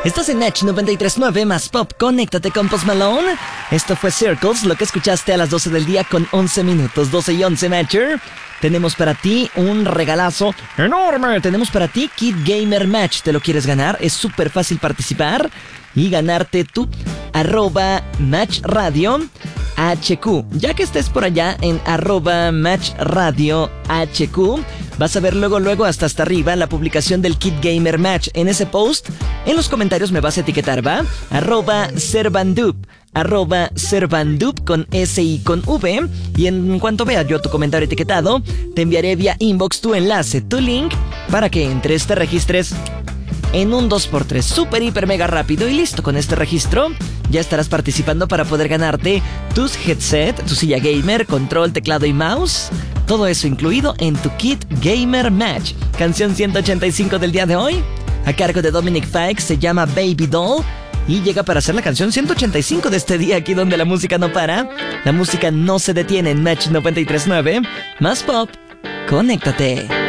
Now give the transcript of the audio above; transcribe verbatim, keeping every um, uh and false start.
Estás en Edge noventa y tres punto nueve más Pop. Conéctate con Post Malone. Esto fue Circles, lo que escuchaste a las doce del día con once minutos, doce y once, Matcher. Tenemos para ti un regalazo enorme. Tenemos para ti Kit Gamer Match. ¿Te lo quieres ganar? Es súper fácil participar y ganarte tu arroba Match Radio H Q. Ya que estés por allá en arroba Match Radio H Q, vas a ver luego, luego hasta hasta arriba la publicación del Kit Gamer Match. En ese post, en los comentarios me vas a etiquetar, ¿va? Arroba Servandup. Arroba Servandup con S y con V. Y en cuanto vea yo tu comentario etiquetado, te enviaré vía inbox tu enlace, tu link, para que entres, te registres en un dos por tres super hiper mega rápido. Y listo, con este registro ya estarás participando para poder ganarte tus headset, tu silla gamer, control, teclado y mouse. Todo eso incluido en tu Kit Gamer Match. Canción ciento ochenta y cinco del día de hoy, a cargo de Dominic Fike, se llama Baby Doll. Y llega para ser la canción ciento ochenta y cinco de este día, aquí donde la música no para. La música no se detiene en Match noventa y tres punto nueve. Más Pop, conéctate.